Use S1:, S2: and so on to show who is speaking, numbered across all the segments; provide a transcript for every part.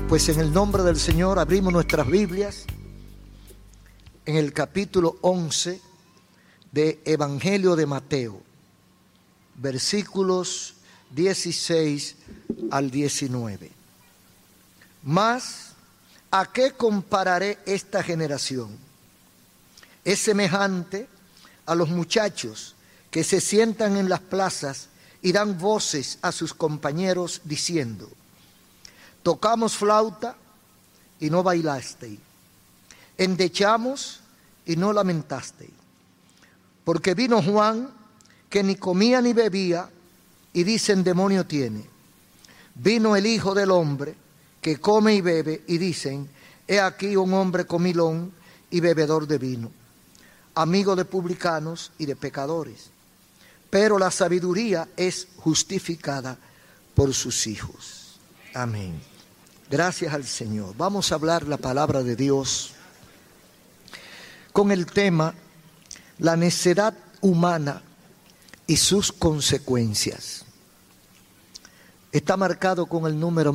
S1: Pues en el nombre del Señor abrimos nuestras Biblias en el capítulo 11 de Evangelio de Mateo, versículos 16 al 19. Mas, ¿a qué compararé esta generación? Es semejante a los muchachos que se sientan en las plazas y dan voces a sus compañeros diciendo: tocamos flauta y no bailasteis, endechamos y no lamentasteis. Porque vino Juan, que ni comía ni bebía, y dicen: demonio tiene. Vino el Hijo del Hombre, que come y bebe, y dicen: he aquí un hombre comilón y bebedor de vino, amigo de publicanos y de pecadores. Pero la sabiduría es justificada por sus hijos. Amén. Gracias al Señor. Vamos a hablar la palabra de Dios con el tema la necedad humana y sus consecuencias. Está marcado con el número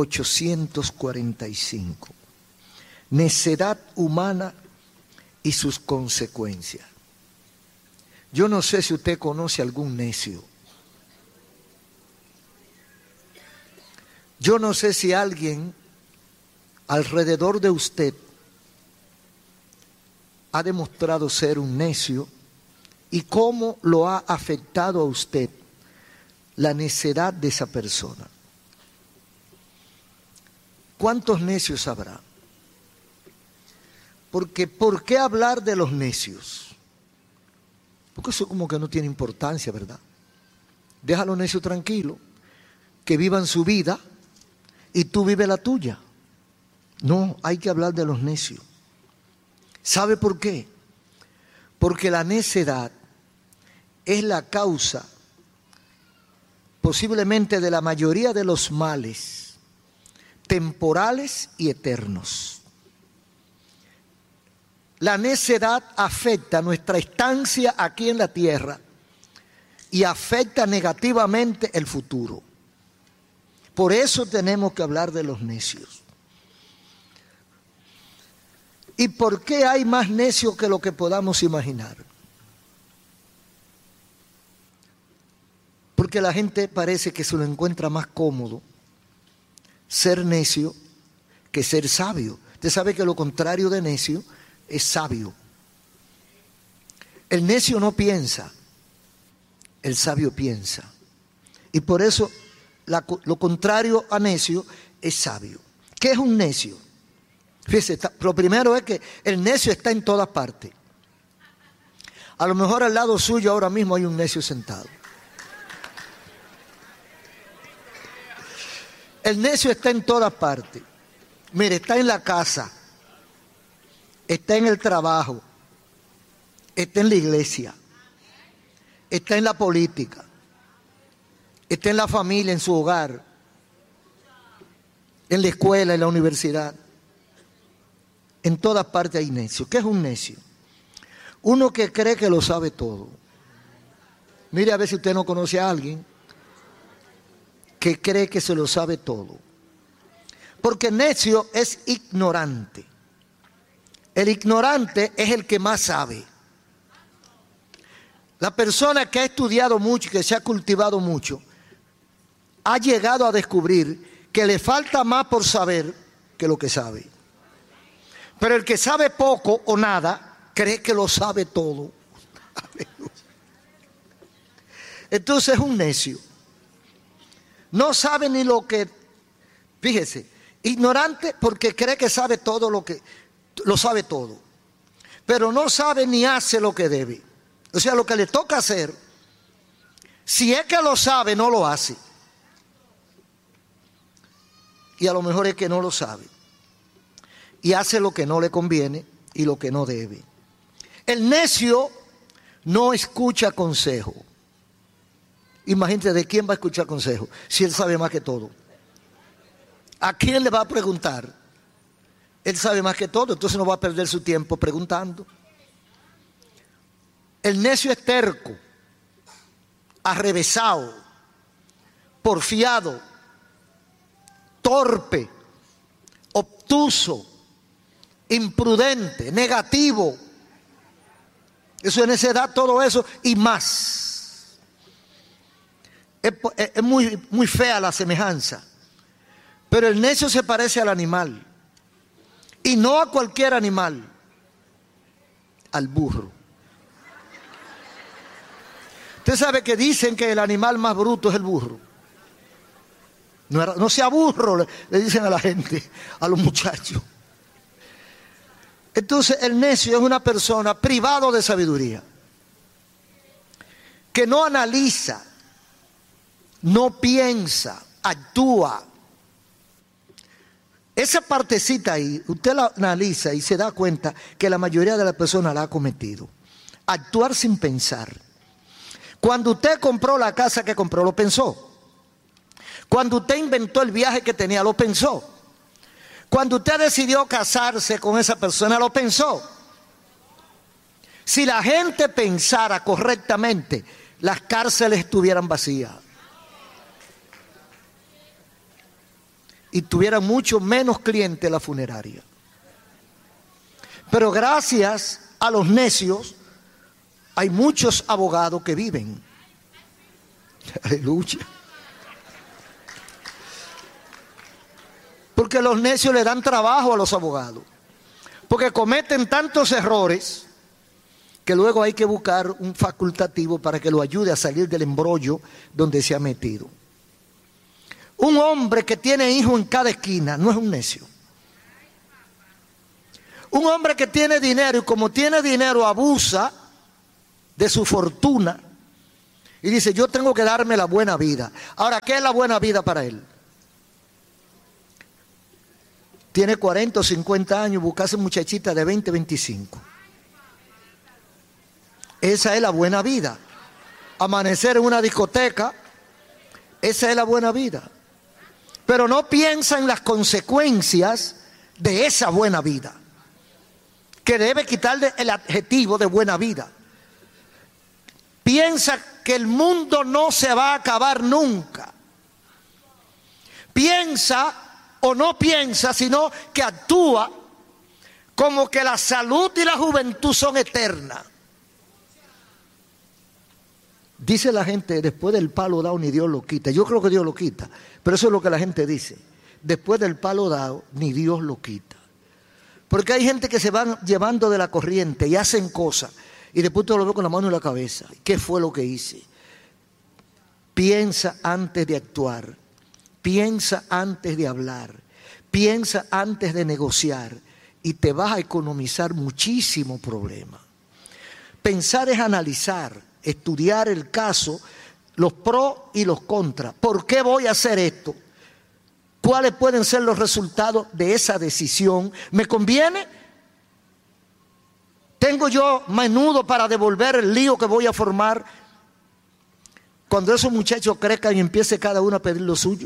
S1: 1845. Necedad humana y sus consecuencias. Yo no sé si usted conoce algún necio. Yo no sé si alguien alrededor de usted ha demostrado ser un necio y cómo lo ha afectado a usted la necedad de esa persona. ¿Cuántos necios habrá? Porque ¿por qué hablar de los necios? Porque eso como que no tiene importancia, ¿verdad? Deja a los necios tranquilos, que vivan su vida y tú vive la tuya. No, hay que hablar de los necios. ¿Sabe por qué? Porque la necedad es la causa posiblemente de la mayoría de los males temporales y eternos. La necedad afecta nuestra estancia aquí en la tierra y afecta negativamente el futuro. Por eso tenemos que hablar de los necios. ¿Y por qué hay más necios que lo que podamos imaginar? Porque la gente parece que se lo encuentra más cómodo ser necio que ser sabio. Usted sabe que lo contrario de necio es sabio. El necio no piensa, el sabio piensa. Y por eso lo contrario a necio es sabio. ¿Qué es un necio? Fíjese, lo primero es que el necio está en todas partes. A lo mejor al lado suyo ahora mismo hay un necio sentado. El necio está en todas partes. Mire, está en la casa, está en el trabajo, está en la iglesia, está en la política, está en la familia, en su hogar, en la escuela, en la universidad. En todas partes hay necio. ¿Qué es un necio? Uno que cree que lo sabe todo. Mire a ver si usted no conoce a alguien que cree que se lo sabe todo. Porque necio es ignorante. El ignorante es el que más sabe. La persona que ha estudiado mucho y que se ha cultivado mucho ha llegado a descubrir que le falta más por saber que lo que sabe. Pero el que sabe poco o nada, cree que lo sabe todo. Entonces es un necio. No sabe ni lo que... Fíjese, ignorante porque cree que sabe todo lo sabe todo. Pero no sabe ni hace lo que debe. O sea, lo que le toca hacer, si es que lo sabe, no lo hace. Y a lo mejor es que no lo sabe. Y hace lo que no le conviene y lo que no debe. El necio no escucha consejo. Imagínate, ¿de quién va a escuchar consejo? Si él sabe más que todo. ¿A quién le va a preguntar? Él sabe más que todo, entonces no va a perder su tiempo preguntando. El necio es terco, arrevesado, porfiado, torpe, obtuso, imprudente, negativo. Eso es necedad, todo eso y más. Es muy fea la semejanza. Pero el necio se parece al animal. Y no a cualquier animal, al burro. Usted sabe que dicen que el animal más bruto es el burro. No sea burro, le dicen a la gente, a los muchachos. Entonces el necio es una persona privado de sabiduría, que no analiza, no piensa, actúa. Esa partecita ahí, usted la analiza y se da cuenta que la mayoría de las personas la ha cometido. Actuar sin pensar. Cuando usted compró la casa que compró, lo pensó. Cuando usted inventó el viaje que tenía, lo pensó. Cuando usted decidió casarse con esa persona, lo pensó. Si la gente pensara correctamente, las cárceles estuvieran vacías. Y tuvieran mucho menos clientes en la funeraria. Pero gracias a los necios, hay muchos abogados que viven. Aleluya. Porque los necios le dan trabajo a los abogados. Porque cometen tantos errores que luego hay que buscar un facultativo para que lo ayude a salir del embrollo donde se ha metido. Un hombre que tiene hijos en cada esquina no es un necio. Un hombre que tiene dinero y como tiene dinero abusa de su fortuna y dice, yo tengo que darme la buena vida. Ahora, ¿qué es la buena vida para él? Tiene 40 o 50 años, buscarse muchachita de 20, 25. Esa es la buena vida. Amanecer en una discoteca, esa es la buena vida. Pero no piensa en las consecuencias de esa buena vida, que debe quitarle el adjetivo de buena vida. Piensa que el mundo no se va a acabar nunca. Piensa o no piensa, sino que actúa como que la salud y la juventud son eternas. Dice la gente, después del palo dado ni Dios lo quita. Yo creo que Dios lo quita, pero eso es lo que la gente dice. Después del palo dado ni Dios lo quita. Porque hay gente que se van llevando de la corriente y hacen cosas y después te lo veo con la mano en la cabeza. ¿Qué fue lo que hice? Piensa antes de actuar. Piensa antes de hablar. Piensa antes de negociar y te vas a economizar muchísimo problema. Pensar es analizar, estudiar el caso, los pros y los contras. ¿Por qué voy a hacer esto? ¿Cuáles pueden ser los resultados de esa decisión? ¿Me conviene? ¿Tengo yo menudo para devolver el lío que voy a formar cuando esos muchachos crezcan y empiece cada uno a pedir lo suyo?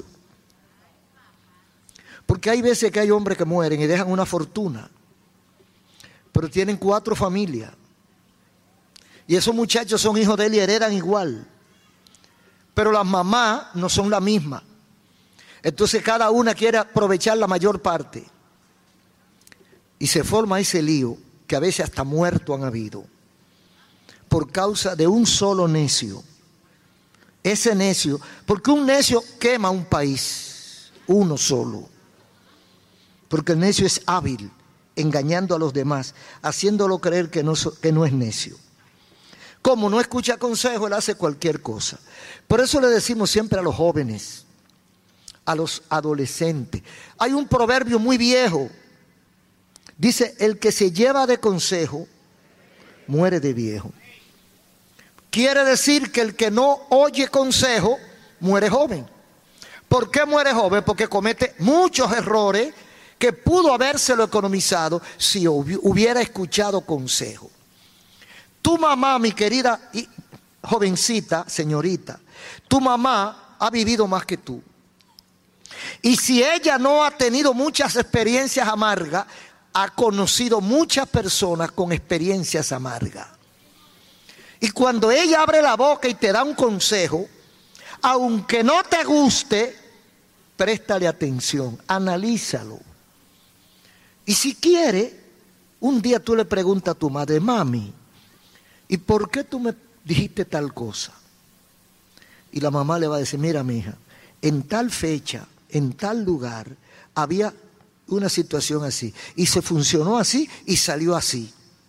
S1: Porque hay veces que hay hombres que mueren y dejan una fortuna, pero tienen 4 familias. Y esos muchachos son hijos de él y heredan igual. Pero las mamás no son la misma. Entonces cada una quiere aprovechar la mayor parte. Y se forma ese lío que a veces hasta muerto han habido. Por causa de un solo necio. Ese necio, porque un necio quema un país. Uno solo. Porque el necio es hábil, engañando a los demás, haciéndolo creer que no es necio. Como no escucha consejo, él hace cualquier cosa. Por eso le decimos siempre a los jóvenes, a los adolescentes. Hay un proverbio muy viejo. Dice, el que se lleva de consejo, muere de viejo. Quiere decir que el que no oye consejo, muere joven. ¿Por qué muere joven? Porque comete muchos errores que pudo habérselo economizado si hubiera escuchado consejo. Tu mamá, mi querida jovencita, señorita, tu mamá ha vivido más que tú. Y si ella no ha tenido muchas experiencias amargas, ha conocido muchas personas con experiencias amargas. Y cuando ella abre la boca y te da un consejo, aunque no te guste, préstale atención, analízalo. Y si quiere, un día tú le preguntas a tu madre, mami, ¿y por qué tú me dijiste tal cosa? Y la mamá le va a decir, mira, mija, en tal fecha, en tal lugar, había una situación así. Y se funcionó así y salió así.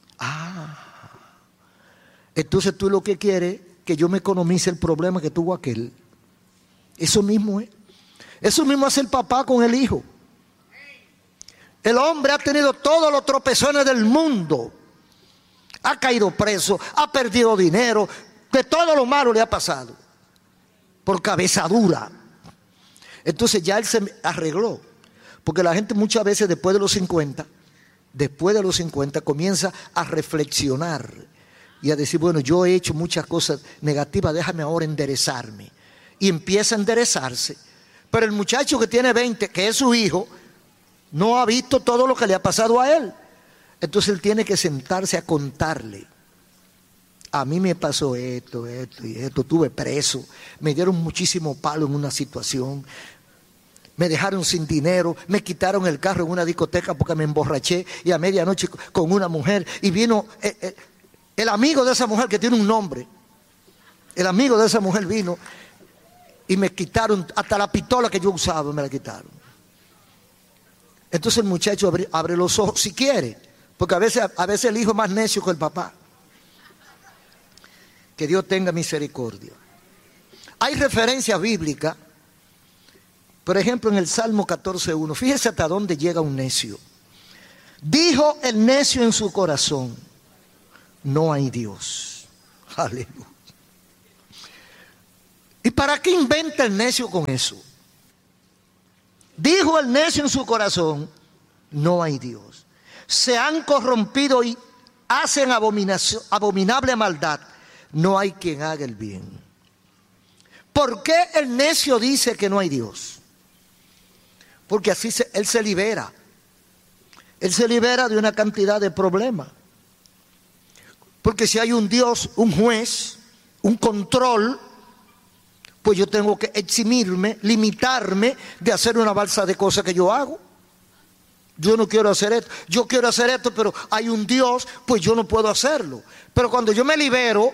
S1: Entonces tú lo que quieres es que yo me economice el problema que tuvo aquel. Eso mismo es. Eso mismo hace el papá con el hijo. El hombre ha tenido todos los tropezones del mundo. Ha caído preso, ha perdido dinero, de todo lo malo le ha pasado. Por cabeza dura. Entonces ya él se arregló. Porque la gente muchas veces después de los 50 comienza a reflexionar y a decir, bueno, yo he hecho muchas cosas negativas, déjame ahora enderezarme. Y empieza a enderezarse. Pero el muchacho que tiene 20, que es su hijo, no ha visto todo lo que le ha pasado a él. Entonces él tiene que sentarse a contarle. A mí me pasó esto y esto, estuve preso, me dieron muchísimo palo en una situación, me dejaron sin dinero, me quitaron el carro en una discoteca porque me emborraché y a medianoche con una mujer y vino el amigo de esa mujer que tiene un nombre. El amigo de esa mujer vino y me quitaron hasta la pistola que yo usaba, me la quitaron. Entonces el muchacho abre los ojos si quiere, porque a veces el hijo es más necio que el papá. Que Dios tenga misericordia. Hay referencias bíblicas, por ejemplo en el Salmo 14:1, fíjese hasta dónde llega un necio. Dijo el necio en su corazón, no hay Dios. Aleluya. ¿Y para qué inventa el necio con eso? Dijo el necio en su corazón, no hay Dios. Se han corrompido y hacen abominable maldad. No hay quien haga el bien. ¿Por qué el necio dice que no hay Dios? Porque así él se libera. Él se libera de una cantidad de problemas. Porque si hay un Dios, un juez, un control, pues yo tengo que eximirme, limitarme de hacer una balsa de cosas que yo hago. Yo no quiero hacer esto, yo quiero hacer esto, pero hay un Dios, pues yo no puedo hacerlo. Pero cuando yo me libero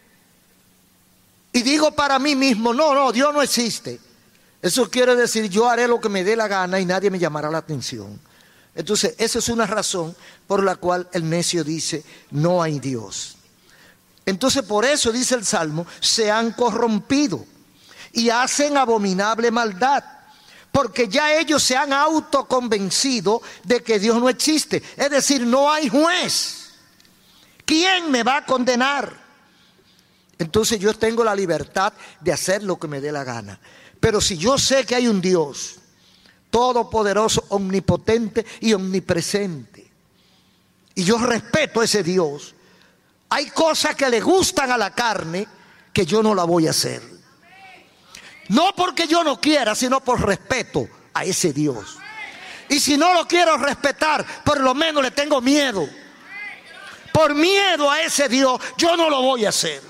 S1: y digo para mí mismo, no, Dios no existe. Eso quiere decir, yo haré lo que me dé la gana y nadie me llamará la atención. Entonces, esa es una razón por la cual el necio dice, no hay Dios. Entonces, por eso dice el Salmo, se han corrompido y hacen abominable maldad. Porque ya ellos se han autoconvencido de que Dios no existe. Es decir, no hay juez. ¿Quién me va a condenar? Entonces yo tengo la libertad de hacer lo que me dé la gana. Pero si yo sé que hay un Dios todopoderoso, omnipotente y omnipresente, y yo respeto a ese Dios, hay cosas que le gustan a la carne que yo no la voy a hacer. No porque yo no quiera, sino por respeto a ese Dios. Y si no lo quiero respetar, por lo menos le tengo miedo. Por miedo a ese Dios, yo no lo voy a hacer.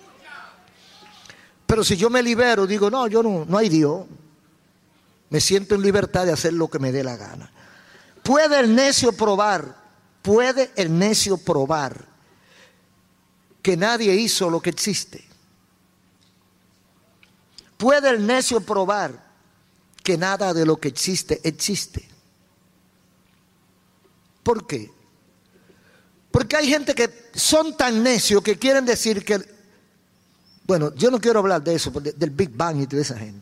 S1: Pero si yo me libero, digo, no hay Dios. Me siento en libertad de hacer lo que me dé la gana. ¿Puede el necio probar que nadie hizo lo que existe? ¿Puede el necio probar que nada de lo que existe existe? ¿Por qué? Porque hay gente que son tan necios que quieren decir que... Bueno, yo no quiero hablar de eso, del Big Bang y de esa gente.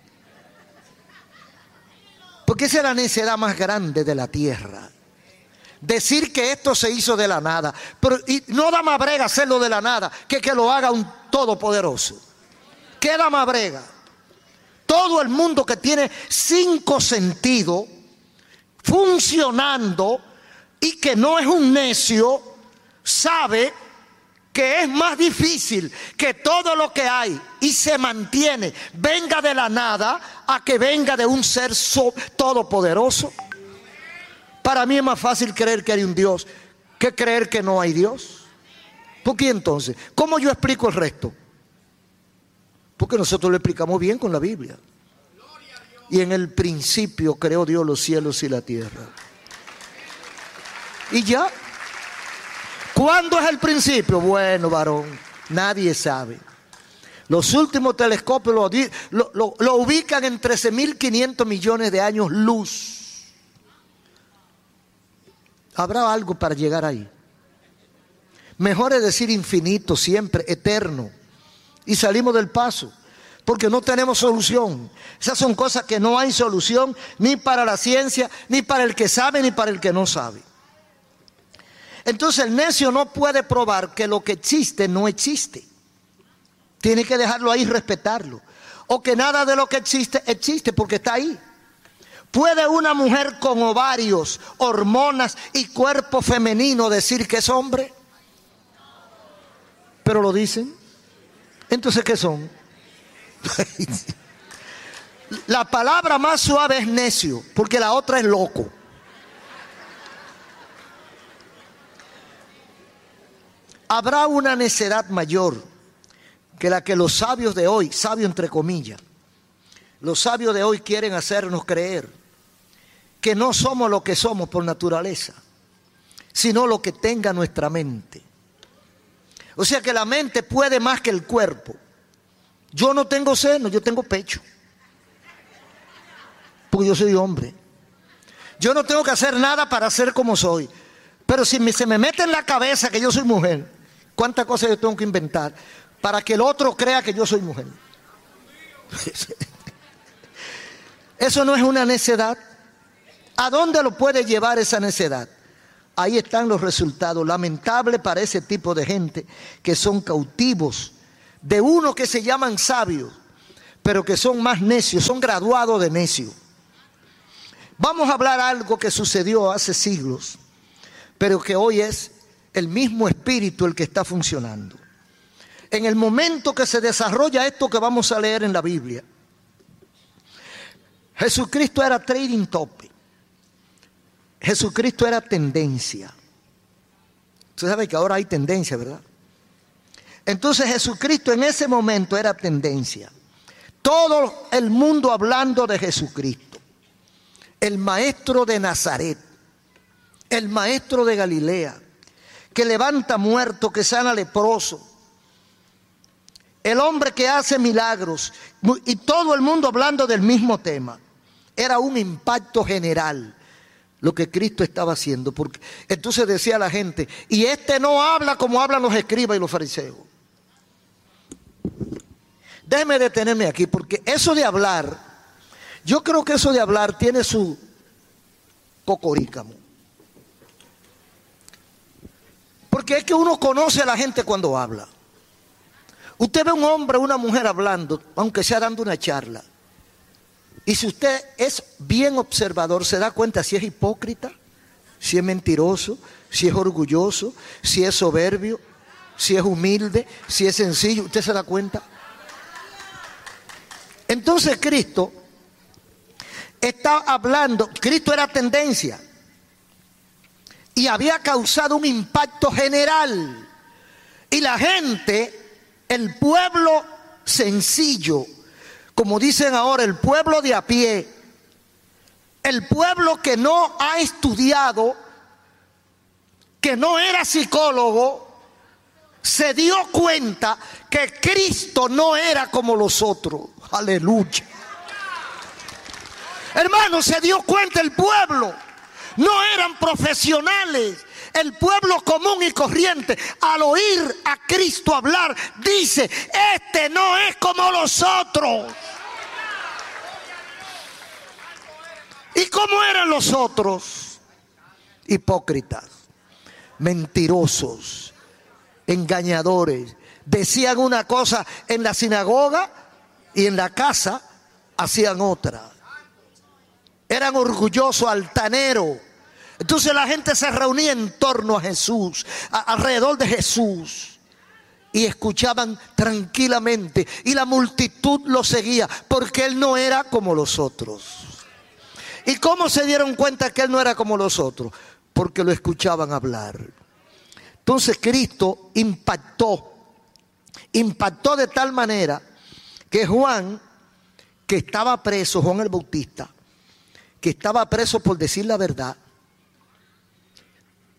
S1: Porque esa es la necedad más grande de la tierra. Decir que esto se hizo de la nada. Y no da más brega hacerlo de la nada que lo haga un todopoderoso. ¿Qué da más brega? Todo el mundo que tiene 5 sentidos funcionando y que no es un necio, sabe que es más difícil que todo lo que hay y se mantiene venga de la nada a que venga de un ser todopoderoso. Para mí es más fácil creer que hay un Dios que creer que no hay Dios. ¿Por qué entonces? ¿Cómo yo explico el resto? Porque nosotros lo explicamos bien con la Biblia. Y en el principio creó Dios los cielos y la tierra. Y ya. ¿Cuándo es el principio? Bueno, varón, nadie sabe. Los últimos telescopios lo ubican en 13.500 millones de años luz. ¿Habrá algo para llegar ahí? Mejor es decir infinito, siempre, eterno. Y salimos del paso, porque no tenemos solución. Esas son cosas que no hay solución, ni para la ciencia, ni para el que sabe, ni para el que no sabe. Entonces el necio no puede probar que lo que existe no existe. Tiene que dejarlo ahí y respetarlo. O que nada de lo que existe, existe porque está ahí. ¿Puede una mujer con ovarios, hormonas y cuerpo femenino decir que es hombre? Pero lo dicen. Entonces, ¿qué son? La palabra más suave es necio, porque la otra es loco. Habrá una necedad mayor que la que los sabios de hoy, sabio entre comillas, los sabios de hoy quieren hacernos creer que no somos lo que somos por naturaleza, sino lo que tenga nuestra mente. O sea que la mente puede más que el cuerpo. Yo no tengo seno, yo tengo pecho, porque yo soy hombre. Yo no tengo que hacer nada para ser como soy. Pero si se me mete en la cabeza que yo soy mujer, ¿cuántas cosas yo tengo que inventar para que el otro crea que yo soy mujer? Eso no es una necedad. ¿A dónde lo puede llevar esa necedad? Ahí están los resultados. Lamentable para ese tipo de gente que son cautivos de uno que se llaman sabios, pero que son más necios, son graduados de necio. Vamos a hablar algo que sucedió hace siglos, pero que hoy es el mismo espíritu el que está funcionando. En el momento que se desarrolla esto que vamos a leer en la Biblia, Jesucristo era trading topic. Jesucristo era tendencia. Usted sabe que ahora hay tendencia, ¿verdad? Entonces Jesucristo en ese momento era tendencia. Todo el mundo hablando de Jesucristo. El maestro de Nazaret. El maestro de Galilea. Que levanta muerto, que sana leproso. El hombre que hace milagros. Y todo el mundo hablando del mismo tema. Era un impacto general lo que Cristo estaba haciendo. Porque entonces decía la gente, y este no habla como hablan los escribas y los fariseos. Déjeme detenerme aquí, porque eso de hablar, yo creo que eso de hablar tiene su cocorícamo. Porque es que uno conoce a la gente cuando habla. Usted ve un hombre o una mujer hablando, aunque sea dando una charla. Y si usted es bien observador, se da cuenta si es hipócrita, si es mentiroso, si es orgulloso, si es soberbio, si es humilde, si es sencillo. ¿Usted se da cuenta? Entonces Cristo está hablando, Cristo era tendencia y había causado un impacto general. Y la gente, el pueblo sencillo, como dicen ahora, el pueblo de a pie, el pueblo que no ha estudiado, que no era psicólogo, se dio cuenta que Cristo no era como los otros. Aleluya. Hermano, se dio cuenta el pueblo. No eran profesionales. El pueblo común y corriente, al oír a Cristo hablar, dice, este no es como los otros. ¿Y cómo eran los otros? Hipócritas, mentirosos, engañadores. Decían una cosa en la sinagoga y en la casa hacían otra. Eran orgullosos, altaneros. Entonces la gente se reunía en torno a Jesús, alrededor de Jesús, y escuchaban tranquilamente, y la multitud lo seguía, porque él no era como los otros. ¿Y cómo se dieron cuenta que él no era como los otros? Porque lo escuchaban hablar. Entonces Cristo impactó de tal manera que Juan, que estaba preso, Juan el Bautista, que estaba preso por decir la verdad,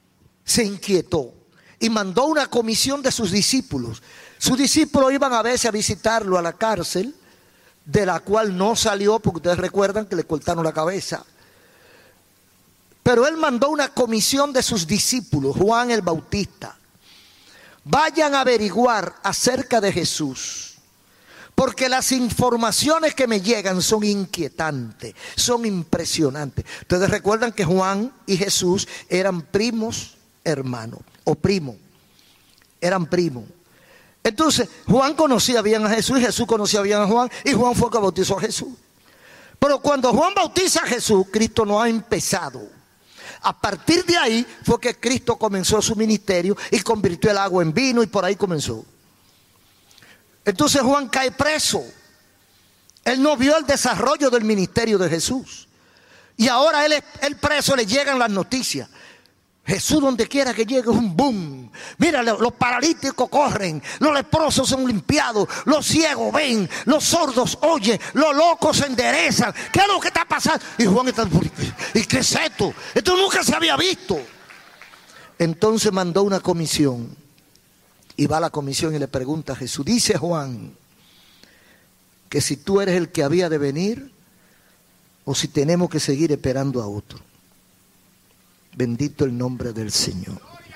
S1: se inquietó y mandó una comisión de sus discípulos. Sus discípulos iban a veces a visitarlo a la cárcel, de la cual no salió, porque ustedes recuerdan que le cortaron la cabeza. Pero él mandó una comisión de sus discípulos, Juan el Bautista. Vayan a averiguar acerca de Jesús, porque las informaciones que me llegan son inquietantes, son impresionantes. Ustedes recuerdan que Juan y Jesús eran primos hermanos, o primos, eran primos. Entonces Juan conocía bien a Jesús y Jesús conocía bien a Juan, y Juan fue el que bautizó a Jesús. Pero cuando Juan bautiza a Jesús, Cristo no ha empezado. A partir de ahí fue que Cristo comenzó su ministerio y convirtió el agua en vino, y por ahí comenzó. Entonces Juan cae preso. Él no vio el desarrollo del ministerio de Jesús. Y ahora él preso, le llegan las noticias. Jesús donde quiera que llegue es un boom. Mira, los paralíticos corren, los leprosos son limpiados, los ciegos ven, los sordos oyen, los locos se enderezan. ¿Qué es lo que está pasando? Y Juan está, ¿y qué es esto? Esto nunca se había visto. Entonces mandó una comisión, y va a la comisión y le pregunta a Jesús, dice Juan, que si tú eres el que había de venir o si tenemos que seguir esperando a otro. Bendito el nombre del Señor.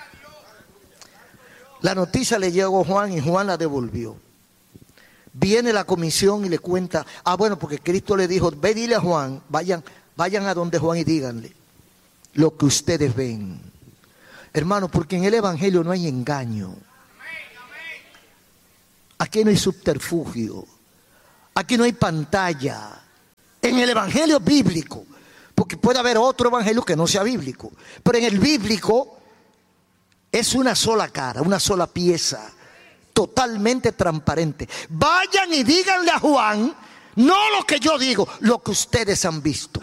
S1: La noticia le llegó a Juan y Juan la devolvió. Viene la comisión y le cuenta, bueno, porque Cristo le dijo, ve, dile a Juan, vayan a donde Juan y díganle lo que ustedes ven. Hermano, porque en el evangelio no hay engaño. Aquí no hay subterfugio. Aquí no hay pantalla. En el evangelio bíblico, porque puede haber otro evangelio que no sea bíblico, pero en el bíblico es una sola cara, una sola pieza, totalmente transparente. Vayan y díganle a Juan, no lo que yo digo, lo que ustedes han visto.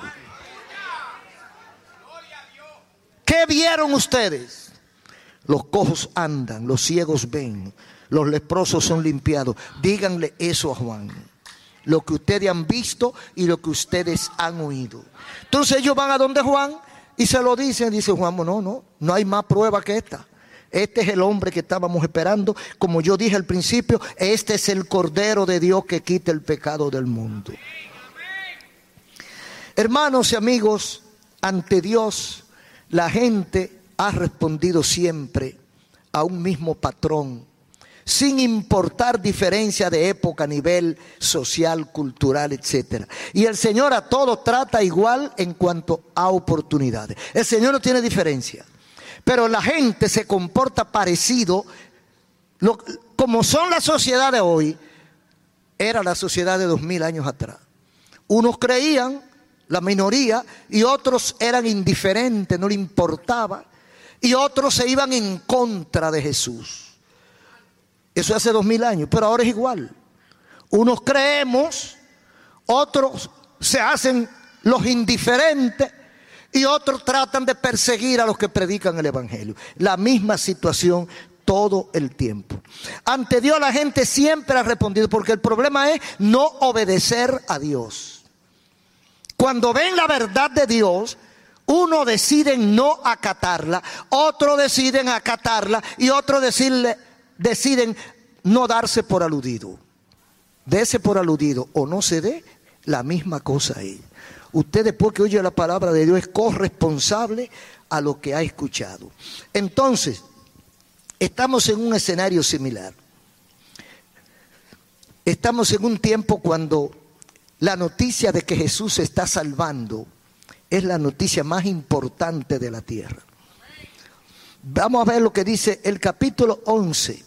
S1: ¿Qué vieron ustedes? Los cojos andan, los ciegos ven, los leprosos son limpiados. Díganle eso a Juan, lo que ustedes han visto y lo que ustedes han oído. Entonces ellos van a donde Juan y se lo dicen. Dice Juan, no hay más prueba que esta. Este es el hombre que estábamos esperando. Como yo dije al principio, este es el Cordero de Dios que quita el pecado del mundo. Hermanos y amigos, ante Dios la gente ha respondido siempre a un mismo patrón, sin importar diferencia de época, nivel social, cultural, etc. Y el Señor a todos trata igual en cuanto a oportunidades. El Señor no tiene diferencia, pero la gente se comporta parecido. Como son la sociedad de hoy, era la sociedad de 2000 años atrás. Unos creían, la minoría, y otros eran indiferentes, no le importaba, y otros se iban en contra de Jesús. Eso hace 2000 años, pero ahora es igual. Unos creemos, otros se hacen los indiferentes y otros tratan de perseguir a los que predican el evangelio. La misma situación todo el tiempo. Ante Dios la gente siempre ha respondido, porque el problema es no obedecer a Dios. Cuando ven la verdad de Dios, uno deciden no acatarla, otros deciden acatarla y otros deciden no darse por aludido. Dese por aludido o no se dé, la misma cosa es. Usted, después que oye la palabra de Dios, es corresponsable a lo que ha escuchado. Entonces, estamos en un escenario similar. Estamos en un tiempo cuando la noticia de que Jesús se está salvando es la noticia más importante de la tierra. Vamos a ver lo que dice el capítulo 11,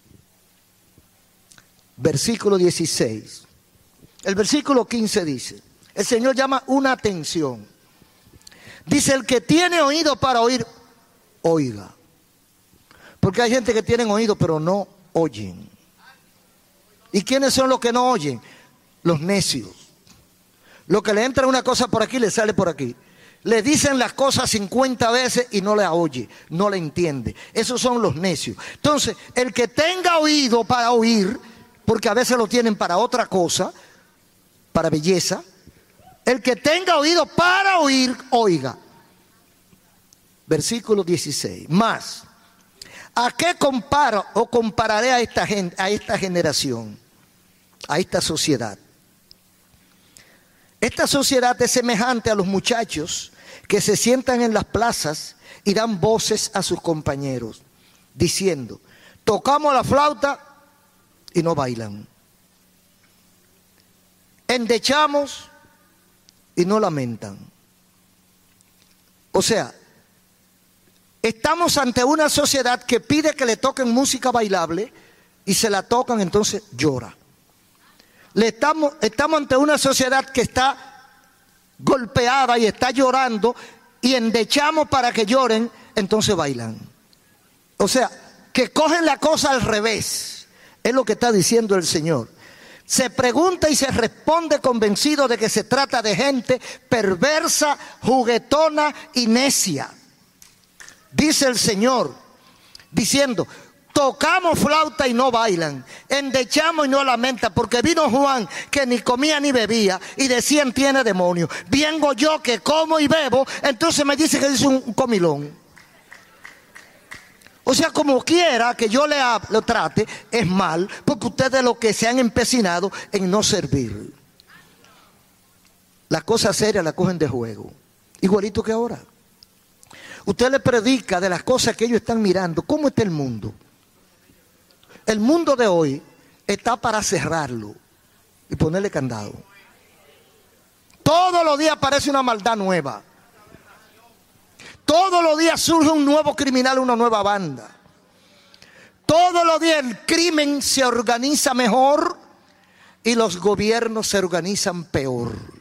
S1: versículo 16. El versículo 15 dice, el Señor llama una atención. Dice, el que tiene oído para oír, oiga. Porque hay gente que tiene oído pero no oyen. ¿Y quiénes son los que no oyen? Los necios. Lo que le entra una cosa por aquí, le sale por aquí. Le dicen las cosas 50 veces y no la oye, no la entiende. Esos son los necios. Entonces, el que tenga oído para oír, porque a veces lo tienen para otra cosa, para belleza, el que tenga oído para oír, oiga. Versículo 16. Más, ¿a qué comparo o compararé a esta generación, a esta sociedad? Esta sociedad es semejante a los muchachos que se sientan en las plazas y dan voces a sus compañeros, diciendo, tocamos la flauta y no bailan. Endechamos y no lamentan. O sea, estamos ante una sociedad que pide que le toquen música bailable y se la tocan, entonces llora. Estamos ante una sociedad que está golpeada y está llorando y endechamos para que lloren, entonces bailan. O sea, que cogen la cosa al revés, es lo que está diciendo el Señor. Se pregunta y se responde convencido de que se trata de gente perversa, juguetona y necia. Dice el Señor, diciendo, tocamos flauta y no bailan, endechamos y no lamentan, porque vino Juan que ni comía ni bebía y decían tiene demonio. Vengo yo que como y bebo, entonces me dice que es un comilón. O sea, como quiera que yo lo trate, es mal, porque ustedes lo que se han empecinado en no servir. Las cosas serias las cogen de juego, igualito que ahora. Usted le predica de las cosas que ellos están mirando. ¿Cómo está el mundo? El mundo de hoy está para cerrarlo y ponerle candado. Todos los días aparece una maldad nueva. Todos los días surge un nuevo criminal, una nueva banda. Todos los días el crimen se organiza mejor y los gobiernos se organizan peor.